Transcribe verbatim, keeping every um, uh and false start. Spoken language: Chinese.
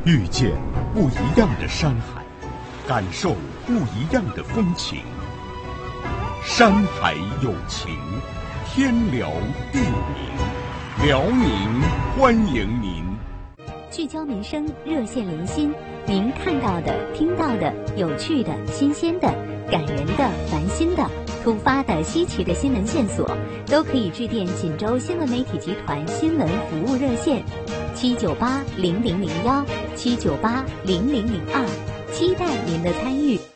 遇见不一样的山海，感受不一样的风情。山海有情，天辽地宁，辽宁欢迎您。 聚焦民生，热线连心，您看到的、听到的、有趣的、新鲜的、感人的、烦心的、突发的、稀奇的新闻线索，都可以致电锦州新闻媒体集团新闻服务热线七九八零零零幺七九八零零零二，期待您的参与。